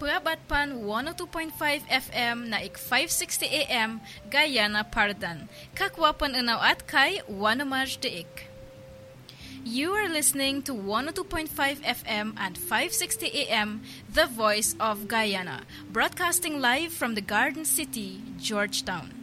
Purabatpan 102.5 FM na ik 560 AM Guyana Pardan. Kakwapan unaw at kay Wanamaj Deik. You are listening to 102.5 FM and 560 AM, The Voice of Guyana, broadcasting live from the Garden City, Georgetown.